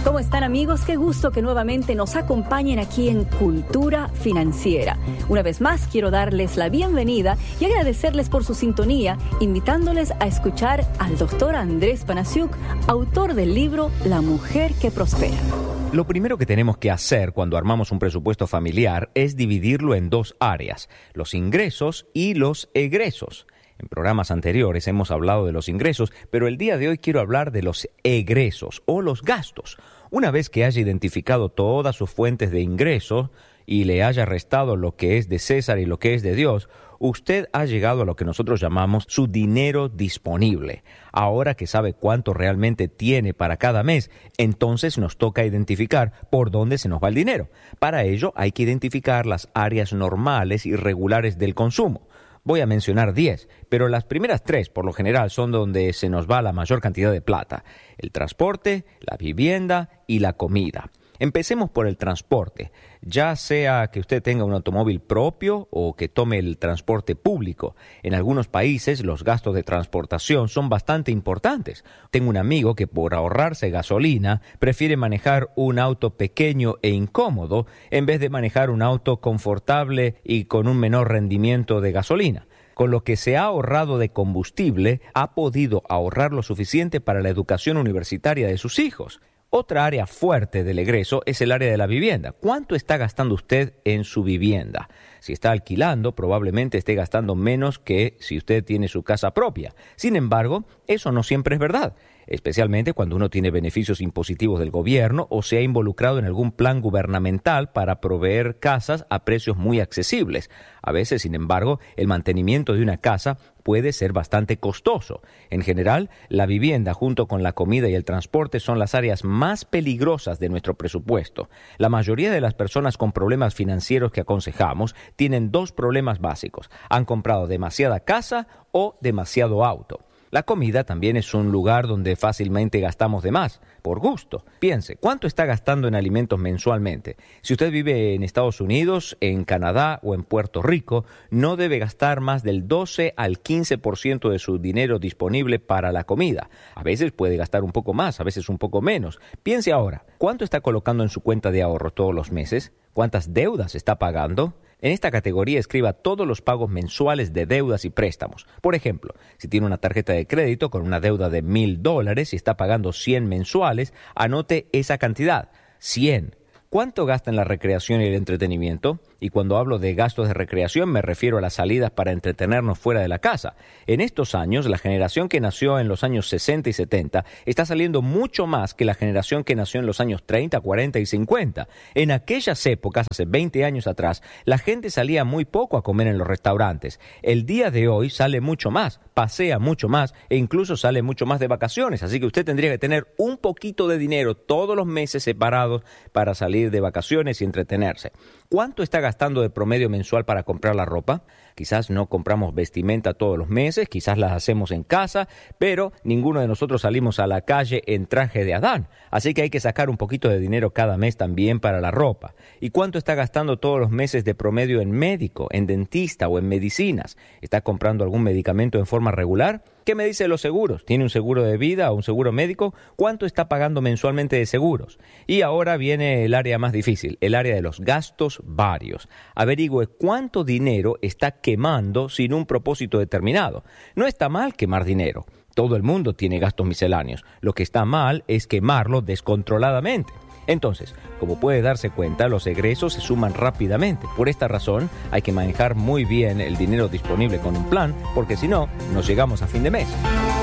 ¿Cómo están, amigos? Qué gusto que nuevamente nos acompañen aquí en Cultura Financiera. Una vez más, quiero darles la bienvenida y agradecerles por su sintonía, invitándoles a escuchar al doctor Andrés Panasiuk, autor del libro La Mujer que Prospera. Lo primero que tenemos que hacer cuando armamos un presupuesto familiar es dividirlo en dos áreas, los ingresos y los egresos. En programas anteriores hemos hablado de los ingresos, pero el día de hoy quiero hablar de los egresos o los gastos. Una vez que haya identificado todas sus fuentes de ingresos y le haya restado lo que es de César y lo que es de Dios, usted ha llegado a lo que nosotros llamamos su dinero disponible. Ahora que sabe cuánto realmente tiene para cada mes, entonces nos toca identificar por dónde se nos va el dinero. Para ello hay que identificar las áreas normales y regulares del consumo. Voy a mencionar 10, pero las primeras 3 por lo general son donde se nos va la mayor cantidad de plata: el transporte, la vivienda y la comida. Empecemos por el transporte, ya sea que usted tenga un automóvil propio o que tome el transporte público. En algunos países los gastos de transportación son bastante importantes. Tengo un amigo que por ahorrarse gasolina prefiere manejar un auto pequeño e incómodo en vez de manejar un auto confortable y con un menor rendimiento de gasolina. Con lo que se ha ahorrado de combustible, ha podido ahorrar lo suficiente para la educación universitaria de sus hijos. Otra área fuerte del egreso es el área de la vivienda. ¿Cuánto está gastando usted en su vivienda? Si está alquilando, probablemente esté gastando menos que si usted tiene su casa propia. Sin embargo, eso no siempre es verdad, especialmente cuando uno tiene beneficios impositivos del gobierno o se ha involucrado en algún plan gubernamental para proveer casas a precios muy accesibles. A veces, sin embargo, el mantenimiento de una casa puede ser bastante costoso. En general, la vivienda junto con la comida y el transporte son las áreas más peligrosas de nuestro presupuesto. La mayoría de las personas con problemas financieros que aconsejamos tienen dos problemas básicos: han comprado demasiada casa o demasiado auto. La comida también es un lugar donde fácilmente gastamos de más, por gusto. Piense, ¿cuánto está gastando en alimentos mensualmente? Si usted vive en Estados Unidos, en Canadá o en Puerto Rico, no debe gastar más del 12 al 15% de su dinero disponible para la comida. A veces puede gastar un poco más, a veces un poco menos. Piense ahora, ¿cuánto está colocando en su cuenta de ahorro todos los meses? ¿Cuántas deudas está pagando? En esta categoría escriba todos los pagos mensuales de deudas y préstamos. Por ejemplo, si tiene una tarjeta de crédito con una deuda de $1,000 y está pagando 100 mensuales, anote esa cantidad, 100. ¿Cuánto gasta en la recreación y el entretenimiento? Y cuando hablo de gastos de recreación me refiero a las salidas para entretenernos fuera de la casa. En estos años, la generación que nació en los años 60 y 70 está saliendo mucho más que la generación que nació en los años 30, 40 y 50. En aquellas épocas, hace 20 años atrás, la gente salía muy poco a comer en los restaurantes. El día de hoy sale mucho más, pasea mucho más e incluso sale mucho más de vacaciones. Así que usted tendría que tener un poquito de dinero todos los meses separados para salir de vacaciones y entretenerse. ¿Cuánto está gastando de promedio mensual para comprar la ropa? Quizás no compramos vestimenta todos los meses, quizás las hacemos en casa, pero ninguno de nosotros salimos a la calle en traje de Adán. Así que hay que sacar un poquito de dinero cada mes también para la ropa. ¿Y cuánto está gastando todos los meses de promedio en médico, en dentista o en medicinas? ¿Está comprando algún medicamento en forma regular? ¿Qué me dice de los seguros? ¿Tiene un seguro de vida o un seguro médico? ¿Cuánto está pagando mensualmente de seguros? Y ahora viene el área más difícil, el área de los gastos varios. Averigüe cuánto dinero está quemando sin un propósito determinado. No está mal quemar dinero. Todo el mundo tiene gastos misceláneos. Lo que está mal es quemarlo descontroladamente. Entonces, como puede darse cuenta, los egresos se suman rápidamente. Por esta razón, hay que manejar muy bien el dinero disponible con un plan, porque si no, nos llegamos a fin de mes.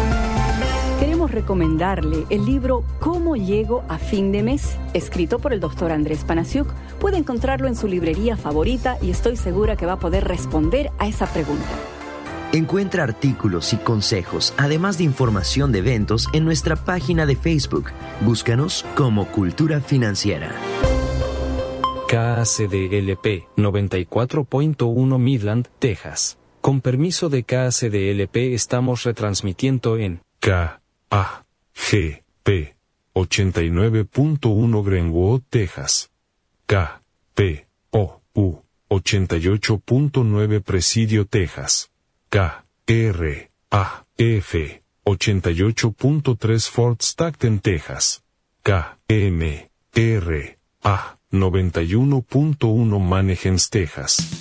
Queremos recomendarle el libro ¿Cómo llego a fin de mes?, escrito por el doctor Andrés Panasiuk. Puede encontrarlo en su librería favorita y estoy segura que va a poder responder a esa pregunta. Encuentra artículos y consejos, además de información de eventos en nuestra página de Facebook. Búscanos como Cultura Financiera. KACDLP 94.1 Midland, Texas. Con permiso de KACDLP estamos retransmitiendo en KAGP 89.1 Greenwood, Texas. KPOU 88.9 Presidio, Texas. KRAF 88.3 Fort Stockton, Texas. KMRA 91.1 Mannequins, Texas.